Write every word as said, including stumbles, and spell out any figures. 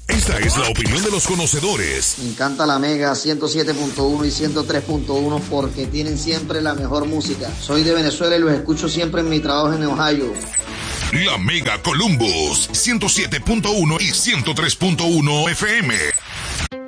Esta es la opinión de los conocedores. Me encanta la Mega ciento siete punto uno y ciento tres punto uno porque tienen siempre la mejor música. Soy de Venezuela y los escucho siempre en mi trabajo en Ohio. La Mega Columbus ciento siete punto uno y ciento tres punto uno F M.